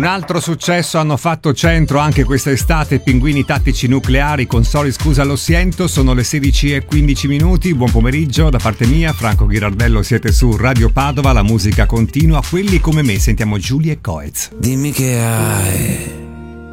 Un altro successo hanno fatto centro anche quest'estate Pinguini Tattici Nucleari con Sorry Scusa Lo Siento. Sono le 16:15. Buon pomeriggio da parte mia, Franco Ghirardello, siete su Radio Padova, la musica continua, quelli come me. Sentiamo Giulia e Coez. Dimmi che hai